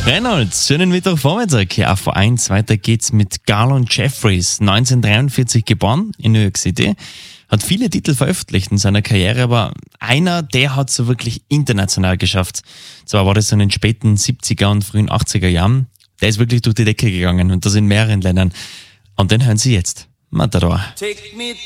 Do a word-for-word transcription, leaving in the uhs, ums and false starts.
Reynolds, schönen Mittwochvormittag. Ja, vor eins, weiter geht's mit Garlon Jeffries, neunzehnhundertdreiundvierzig geboren in New York City. Hat viele Titel veröffentlicht in seiner Karriere, aber einer, der hat so wirklich international geschafft. Zwar war das so in den späten siebziger und frühen achtziger Jahren. Der ist wirklich durch die Decke gegangen und das in mehreren Ländern. Und den hören Sie jetzt. Matador. Take me